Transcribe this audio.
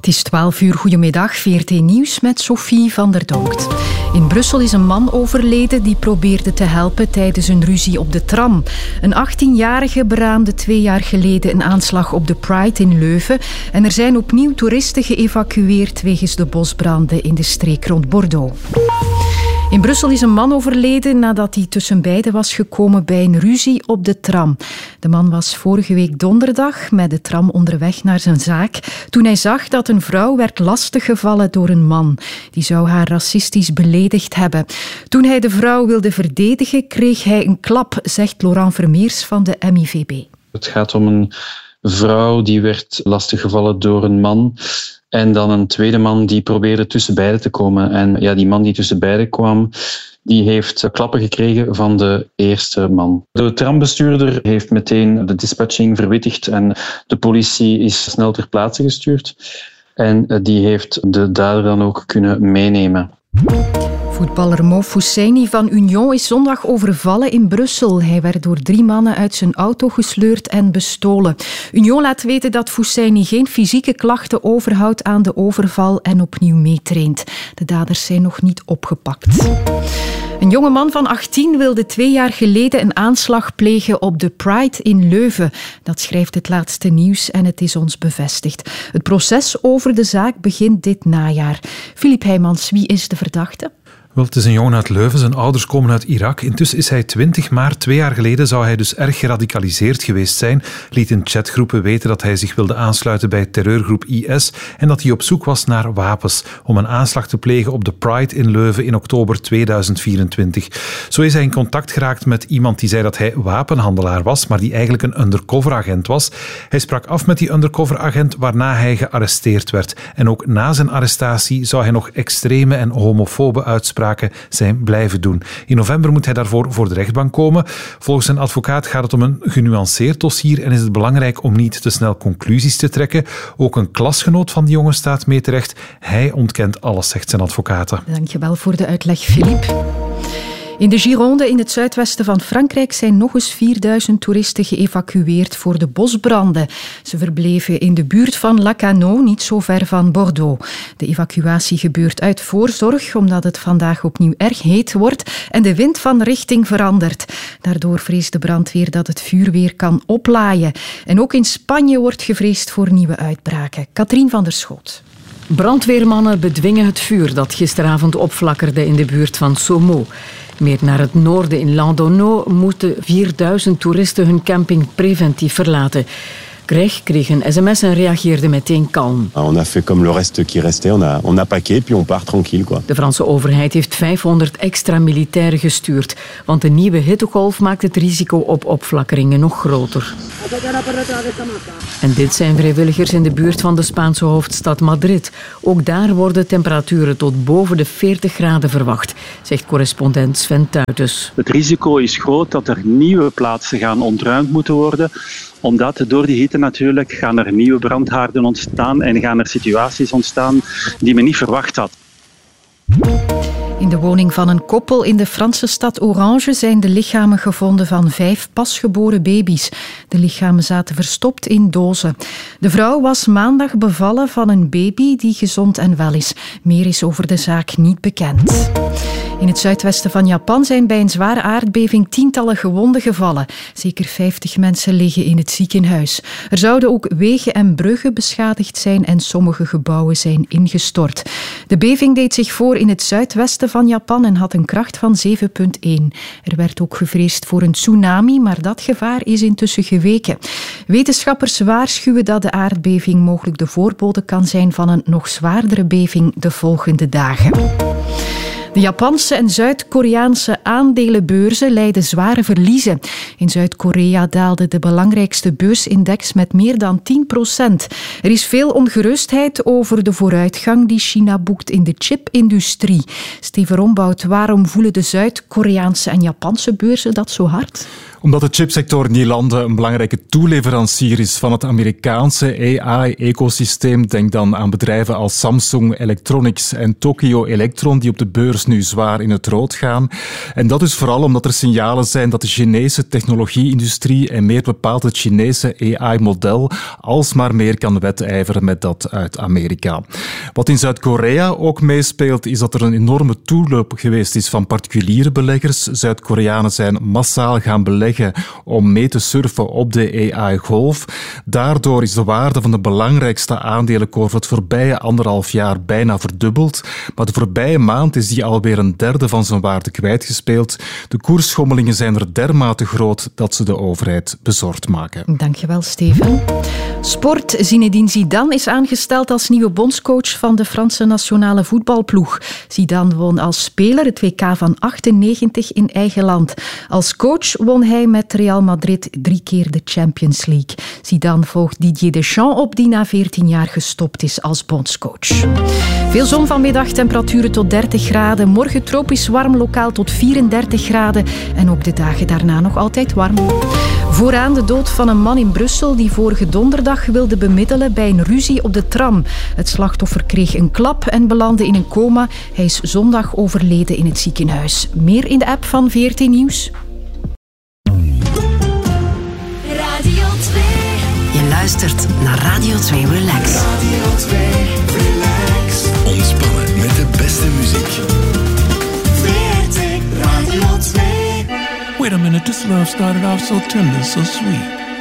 Het is 12 uur, goedemiddag, VRT Nieuws met Sophie van der Donkt. In Brussel is een man overleden die probeerde te helpen tijdens een ruzie op de tram. Een 18-jarige beraamde 2 jaar geleden een aanslag op de Pride in Leuven. En er zijn opnieuw toeristen geëvacueerd wegens de bosbranden in de streek rond Bordeaux. In Brussel is een man overleden nadat hij tussen beiden was gekomen bij een ruzie op de tram. De man was vorige week donderdag met de tram onderweg naar zijn zaak toen hij zag dat een vrouw werd lastiggevallen door een man. Die zou haar racistisch beledigd hebben. Toen hij de vrouw wilde verdedigen, kreeg hij een klap, zegt Laurent Vermeers van de MIVB. Het gaat om een vrouw die werd lastiggevallen door een man. En dan een tweede man die probeerde tussen beiden te komen. En ja, die man die tussen beiden kwam, die heeft klappen gekregen van de eerste man. De trambestuurder heeft meteen de dispatching verwittigd en de politie is snel ter plaatse gestuurd. En die heeft de dader dan ook kunnen meenemen. Voetballer Mo Fousseyni van Union is zondag overvallen in Brussel. Hij werd door 3 mannen uit zijn auto gesleurd en bestolen. Union laat weten dat Fousseyni geen fysieke klachten overhoudt aan de overval en opnieuw meetraint. De daders zijn nog niet opgepakt. Een jonge man van 18 wilde 2 jaar geleden een aanslag plegen op de Pride in Leuven. Dat schrijft het laatste nieuws en het is ons bevestigd. Het proces over de zaak begint dit najaar. Filip Heijmans, wie is de verdachte? Wel, het is een jongen uit Leuven. Zijn ouders komen uit Irak. Intussen is hij 20, maar 2 jaar geleden zou hij dus erg geradicaliseerd geweest zijn. Liet in chatgroepen weten dat hij zich wilde aansluiten bij terreurgroep IS en dat hij op zoek was naar wapens om een aanslag te plegen op de Pride in Leuven in oktober 2024. Zo is hij in contact geraakt met iemand die zei dat hij wapenhandelaar was, maar die eigenlijk een undercoveragent was. Hij sprak af met die undercoveragent, waarna hij gearresteerd werd. En ook na zijn arrestatie zou hij nog extreme en homofobe uitspraken zijn blijven doen. In november moet hij daarvoor voor de rechtbank komen. Volgens zijn advocaat gaat het om een genuanceerd dossier en is het belangrijk om niet te snel conclusies te trekken. Ook een klasgenoot van die jongen staat mee terecht. Hij ontkent alles, zegt zijn advocaat. Dankjewel voor de uitleg, Filip. In de Gironde in het zuidwesten van Frankrijk zijn nog eens 4000 toeristen geëvacueerd voor de bosbranden. Ze verbleven in de buurt van Lacanau, niet zo ver van Bordeaux. De evacuatie gebeurt uit voorzorg, omdat het vandaag opnieuw erg heet wordt en de wind van richting verandert. Daardoor vreest de brandweer dat het vuur weer kan oplaaien. En ook in Spanje wordt gevreesd voor nieuwe uitbraken. Katrien van der Schoot. Brandweermannen bedwingen het vuur dat gisteravond opflakkerde in de buurt van Somo. Meer naar het noorden in Landonneau moeten 4000 toeristen hun camping preventief verlaten. Greg kreeg een sms en reageerde meteen kalm. On a fait comme le reste qui restait. On a packé puis on part tranquille, quoi. De Franse overheid heeft 500 extra militairen gestuurd, want de nieuwe hittegolf maakt het risico op opflakkeringen nog groter. En dit zijn vrijwilligers in de buurt van de Spaanse hoofdstad Madrid. Ook daar worden temperaturen tot boven de 40 graden verwacht, zegt correspondent Sven Tuites. Het risico is groot dat er nieuwe plaatsen gaan ontruimd moeten worden, omdat door die hitte natuurlijk gaan er nieuwe brandhaarden ontstaan en gaan er situaties ontstaan die men niet verwacht had. In de woning van een koppel in de Franse stad Orange zijn de lichamen gevonden van 5 pasgeboren baby's. De lichamen zaten verstopt in dozen. De vrouw was maandag bevallen van een baby die gezond en wel is. Meer is over de zaak niet bekend. In het zuidwesten van Japan zijn bij een zware aardbeving tientallen gewonden gevallen. Zeker 50 mensen liggen in het ziekenhuis. Er zouden ook wegen en bruggen beschadigd zijn en sommige gebouwen zijn ingestort. De beving deed zich voor in het zuidwesten van Japan en had een kracht van 7,1. Er werd ook gevreesd voor een tsunami, maar dat gevaar is intussen geweken. Wetenschappers waarschuwen dat de aardbeving mogelijk de voorbode kan zijn van een nog zwaardere beving de volgende dagen. De Japanse en Zuid-Koreaanse aandelenbeurzen lijden zware verliezen. In Zuid-Korea daalde de belangrijkste beursindex met meer dan 10%. Er is veel ongerustheid over de vooruitgang die China boekt in de chipindustrie. Steven Rombout, waarom voelen de Zuid-Koreaanse en Japanse beurzen dat zo hard? Omdat de chipsector in die landen een belangrijke toeleverancier is van het Amerikaanse AI-ecosysteem. Denk dan aan bedrijven als Samsung Electronics en Tokyo Electron, die op de beurs nu zwaar in het rood gaan. En dat is vooral omdat er signalen zijn dat de Chinese technologie-industrie en meer bepaald het Chinese AI-model alsmaar meer kan wedijveren met dat uit Amerika. Wat in Zuid-Korea ook meespeelt, is dat er een enorme toeloop geweest is van particuliere beleggers. Zuid-Koreanen zijn massaal gaan beleggen om mee te surfen op de AI-golf. Daardoor is de waarde van de belangrijkste aandelenkorf het voorbije 1,5 jaar bijna verdubbeld. Maar de voorbije maand is die alweer een derde van zijn waarde kwijtgespeeld. De koersschommelingen zijn er dermate groot dat ze de overheid bezorgd maken. Dankjewel, Steven. Sport. Zinedine Zidane is aangesteld als nieuwe bondscoach van de Franse nationale voetbalploeg. Zidane won als speler het WK van 98 in eigen land. Als coach won hij met Real Madrid 3 keer de Champions League. Zidane volgt Didier Deschamps op, die na 14 jaar gestopt is als bondscoach. Veel zon vanmiddag, temperaturen tot 30 graden. Morgen tropisch warm, lokaal tot 34 graden. En ook de dagen daarna nog altijd warm. Vooraan de dood van een man in Brussel die vorige donderdag wilde bemiddelen bij een ruzie op de tram. Het slachtoffer kreeg een klap en belandde in een coma. Hij is zondag overleden in het ziekenhuis. Meer in de app van VRT Nieuws. Radio 2. Je luistert naar Radio 2 Relax. Radio 2 Relax. Ontspannen met de beste muziek. VRT Radio 2. Wait a minute, this love started off so tender, so sweet.